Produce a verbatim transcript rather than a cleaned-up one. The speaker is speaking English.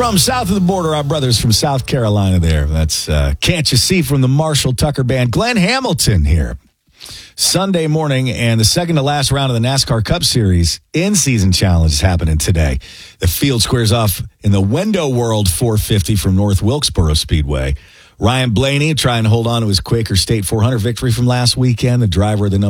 From south of the border, our brothers from South Carolina there. That's uh, Can't You See from the Marshall Tucker Band. Glenn Hamilton here. Sunday morning, and the second to last round of the NASCAR Cup Series in-season challenge is happening today. The field squares off in the Wendo World four fifty from North Wilkesboro Speedway. Ryan Blaney trying to hold on to his Quaker State four hundred victory from last weekend. The driver of the number